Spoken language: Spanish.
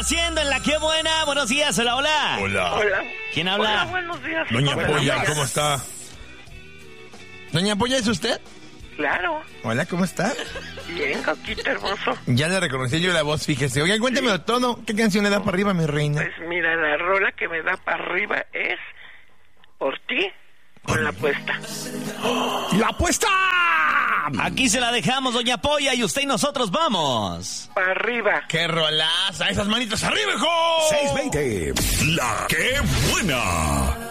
haciendo en La Qué Buena? Buenos días, hola, hola. Hola. Hola. ¿Quién habla? Hola, buenos días. Doña Hola, Polla, Polla. ¿cómo está? Doña Polla, ¿es usted? Claro. Hola, ¿cómo está? Bien, Coquito hermoso. Ya le reconocí yo la voz, fíjese. Oigan, cuéntemelo todo. ¿Qué canción le da para arriba, mi reina? Pues mira, la rola que me da para arriba es Por ti con la apuesta. ¡La apuesta! Aquí se la dejamos, doña Polla, y usted y nosotros vamos. Para arriba. ¡Qué rolaza! ¡Esas manitas arriba, hijo! 620. La Qué Buena.